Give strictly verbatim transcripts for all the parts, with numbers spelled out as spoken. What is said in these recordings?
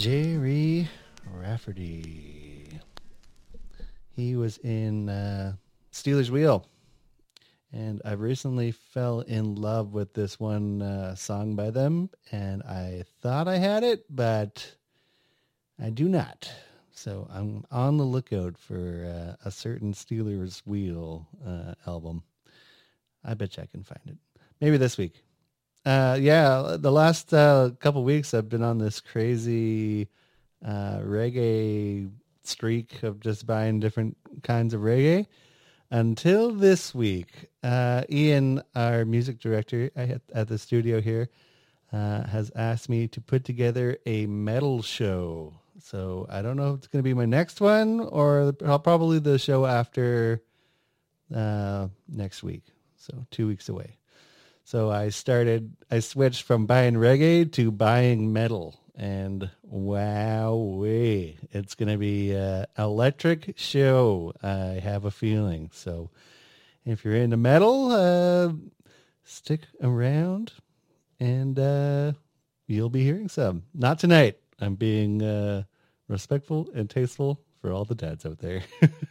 Jerry Rafferty. He was in uh, Steelers Wheel. And I recently fell in love with this one uh, song by them. And I thought I had it, but I do not. So I'm on the lookout for uh, a certain Steelers Wheel uh, album. I bet you I can find it. Maybe this week. Uh, yeah, the last uh, couple weeks I've been on this crazy uh, reggae streak of just buying different kinds of reggae until this week. Uh, Ian, our music director at, at the studio here, uh, has asked me to put together a metal show. So I don't know if it's going to be my next one or probably the show after uh, next week. So two weeks away. So I started, I switched from buying reggae to buying metal. And wowee, it's going to be an electric show, I have a feeling. So if you're into metal, uh, stick around and uh, you'll be hearing some. Not tonight. I'm being uh, respectful and tasteful for all the dads out there.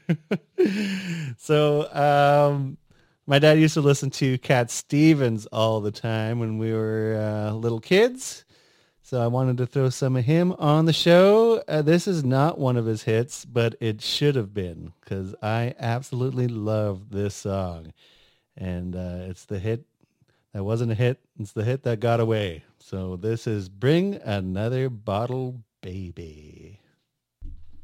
so, um... my dad used to listen to Cat Stevens all the time when we were uh, little kids. So I wanted to throw some of him on the show. Uh, this is not one of his hits, but it should have been because I absolutely love this song. And uh, it's the hit that wasn't a hit. It's the hit that got away. So this is Bring Another Bottle, Baby.